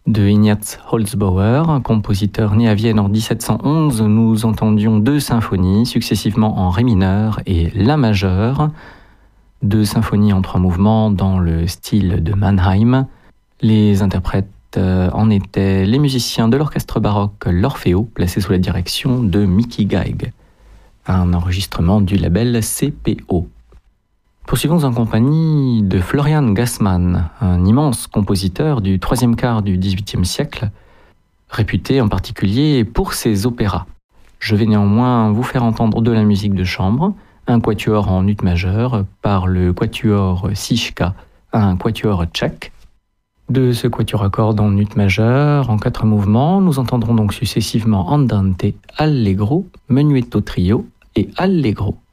De Ignaz Holzbauer, compositeur né à Vienne en 1711, nous entendions 2 symphonies, successivement en ré mineur et la majeur. 2 symphonies en 3 mouvements dans le style de Mannheim. Les interprètes en étaient les musiciens de l'orchestre baroque L'Orfeo, placé sous la direction de Mickey Geig. Un enregistrement du label CPO. Poursuivons en compagnie de Florian Gassmann, un immense compositeur du 3e quart du XVIIIe siècle, réputé en particulier pour ses opéras. Je vais néanmoins vous faire entendre de la musique de chambre, un quatuor en ut majeur par le quatuor Sichka, un quatuor tchèque. De ce quatuor à cordes en ut majeur, en 4 mouvements, nous entendrons donc successivement Andante, Allegro, Menuetto trio et Allegro.